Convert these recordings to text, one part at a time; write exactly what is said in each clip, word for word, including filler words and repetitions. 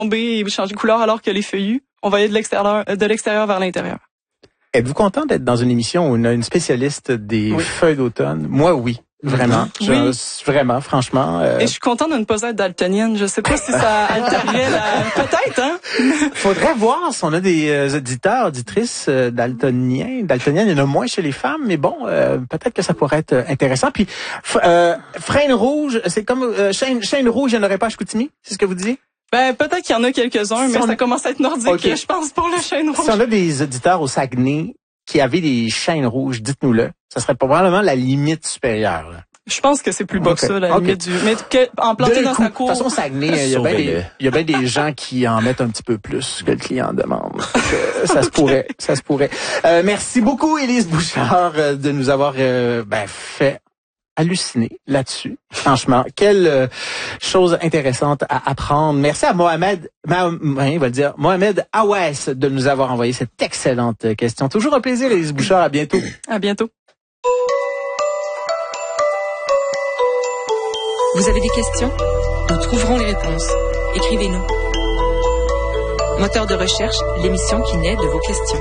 tomber et changer de couleur alors que les feuillus, on voyait de l'extérieur, de l'extérieur vers l'intérieur. Êtes-vous content d'être dans une émission où on a une spécialiste des oui. feuilles d'automne? Moi, oui. Vraiment. Oui. Je, vraiment, franchement. Euh... Et je suis contente de ne pas être daltonienne. Je sais pas si ça altérerait la... Peut-être, hein? Faudrait voir si on a des euh, auditeurs, auditrices euh, daltoniens. Daltoniennes, il y en a moins chez les femmes, mais bon, euh, peut-être que ça pourrait être intéressant. Puis, euh, freine rouge, c'est comme euh, chaîne, chaîne rouge, il n'y en aurait pas à Chicoutimi? C'est ce que vous disiez? Ben, peut-être qu'il y en a quelques-uns, si mais ça a... commence à être nordique, okay. Je pense, pour le chaîne rouge. Si on a des auditeurs au Saguenay qui avaient des chaînes rouges, dites-nous-le. Ça serait probablement la limite supérieure. Là. Je pense que c'est plus bas okay. que ça, la okay. limite du... Mais que, en planter dans coup, sa cour... De toute façon, Saguenay, il y a bien des, il y a bien des gens qui en mettent un petit peu plus que le client demande. Euh, ça okay. se pourrait, ça se pourrait. Euh, merci beaucoup, Élise Bouchard, euh, de nous avoir euh, ben, fait halluciner là-dessus. Franchement, quelle euh, chose intéressante à apprendre. Merci à Mohamed, Ma, il va le dire, Mohamed Awès de nous avoir envoyé cette excellente question. Toujours un plaisir, Élise Bouchard. À bientôt. À bientôt. Vous avez des questions? Nous trouverons les réponses. Écrivez-nous. Moteur de recherche, l'émission qui naît de vos questions.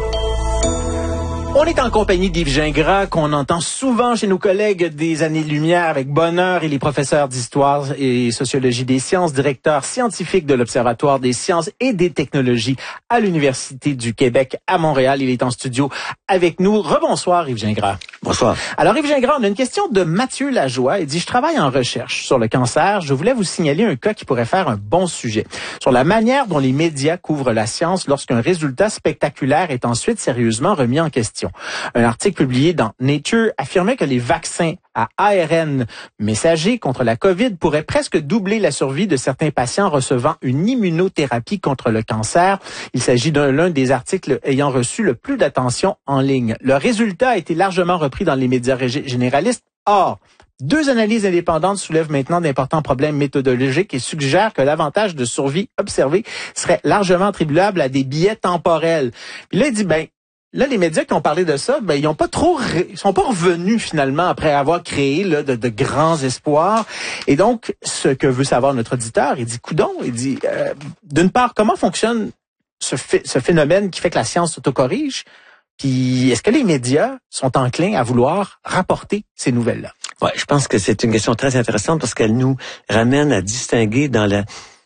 On est en compagnie d'Yves Gingras, qu'on entend souvent chez nos collègues des Années-Lumière avec bonheur, et les professeurs d'histoire et sociologie des sciences, directeur scientifique de l'Observatoire des sciences et des technologies à l'Université du Québec à Montréal. Il est en studio avec nous. Rebonsoir, Yves Gingras. Bonsoir. Alors, Yves Gingras, on a une question de Mathieu Lajoie. Il dit, je travaille en recherche sur le cancer. Je voulais vous signaler un cas qui pourrait faire un bon sujet. Sur la manière dont les médias couvrent la science lorsqu'un résultat spectaculaire est ensuite sérieusement remis en question. Un article publié dans Nature affirmait que les vaccins à A R N messager contre la COVID pourraient presque doubler la survie de certains patients recevant une immunothérapie contre le cancer. Il s'agit d'un l'un des articles ayant reçu le plus d'attention en ligne. Le résultat a été largement repris dans les médias généralistes. Or, deux analyses indépendantes soulèvent maintenant d'importants problèmes méthodologiques et suggèrent que l'avantage de survie observé serait largement attribuable à des biais temporels. Puis là, il dit, ben, là, les médias qui ont parlé de ça, ben ils ont pas trop, ils sont pas revenus finalement après avoir créé là de, de grands espoirs. Et donc, ce que veut savoir notre auditeur, il dit, coudon, il dit, euh, d'une part, comment fonctionne ce, ph- ce phénomène qui fait que la science s'autocorrige? Puis, est-ce que les médias sont enclins à vouloir rapporter ces nouvelles-là? Ouais, je pense que c'est une question très intéressante parce qu'elle nous ramène à distinguer dans la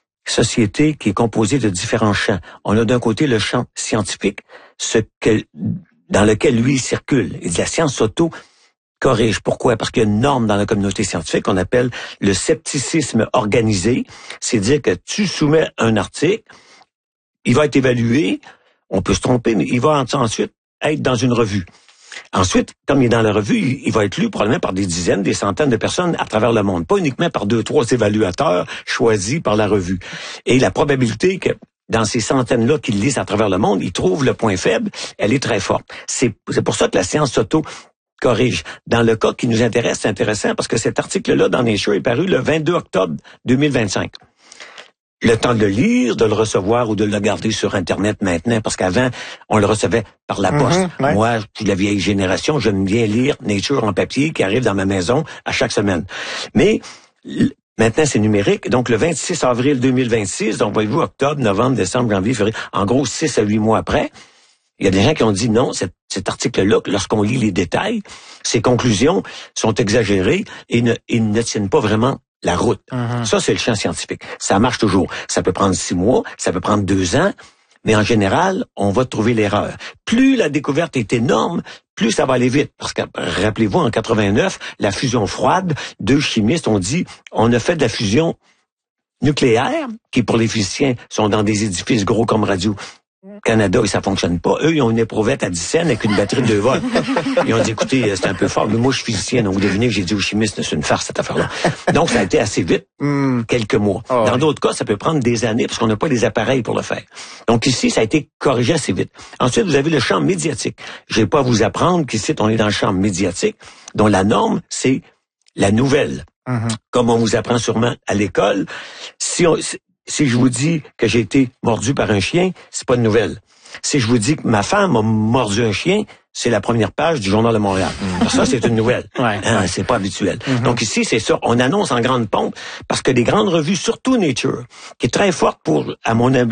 société qui est composée de différents champs. On a d'un côté le champ scientifique, ce que, dans lequel lui circule. Et la science s'auto-corrige. Pourquoi? Parce qu'il y a une norme dans la communauté scientifique qu'on appelle le scepticisme organisé. C'est dire que tu soumets un article, il va être évalué, on peut se tromper, mais il va ensuite être dans une revue. Ensuite, comme il est dans la revue, il va être lu probablement par des dizaines, des centaines de personnes à travers le monde, pas uniquement par deux, trois évaluateurs choisis par la revue. Et la probabilité que dans ces centaines-là qu'ils lisent à travers le monde, ils trouvent le point faible, elle est très forte. C'est, c'est pour ça que la science s'auto-corrige. Dans le cas qui nous intéresse, c'est intéressant parce que cet article-là dans Nature est paru le vingt-deux octobre deux mille vingt-cinq. Le temps de le lire, de le recevoir ou de le garder sur Internet maintenant, parce qu'avant, on le recevait par la poste. Mm-hmm, ouais. Moi, je suis de la vieille génération, j'aime bien lire Nature en papier qui arrive dans ma maison à chaque semaine. Mais maintenant, c'est numérique. Donc, le vingt-six avril deux mille vingt-six, donc voyez-vous, octobre, novembre, décembre, janvier, février, en gros, six à huit mois après, il y a des gens qui ont dit non, cet, cet article-là, lorsqu'on lit les détails, ses conclusions sont exagérées et ne, et ne tiennent pas vraiment la route. Uh-huh. Ça, c'est le champ scientifique. Ça marche toujours. Ça peut prendre six mois, ça peut prendre deux ans, mais en général, on va trouver l'erreur. Plus la découverte est énorme, plus ça va aller vite. Parce que, rappelez-vous, en quatre-vingt-neuf, la fusion froide, deux chimistes ont dit, on a fait de la fusion nucléaire, qui pour les physiciens sont dans des édifices gros comme Radio Canada et ça fonctionne pas. Eux, ils ont une éprouvette à dix cents avec une batterie de deux volts. Ils ont dit, écoutez, c'est un peu fort, mais moi, je suis physicien, donc vous devinez que j'ai dit aux chimistes, c'est une farce, cette affaire-là. Donc, ça a été assez vite, mm. quelques mois. Oh, Dans oui. d'autres cas, ça peut prendre des années parce qu'on n'a pas les appareils pour le faire. Donc, ici, ça a été corrigé assez vite. Ensuite, vous avez le champ médiatique. Je vais pas vous apprendre qu'ici, on est dans le champ médiatique, dont la norme, c'est la nouvelle. Mm-hmm. Comme on vous apprend sûrement à l'école, si on... Si je vous dis que j'ai été mordu par un chien, c'est pas une nouvelle. Si je vous dis que ma femme a mordu un chien, c'est la première page du Journal de Montréal. Mmh. Ça, c'est une nouvelle. Ouais, hein, ouais. C'est pas habituel. Mmh. Donc ici, c'est ça. On annonce en grande pompe parce que les grandes revues, surtout Nature, qui est très forte pour, à mon avis,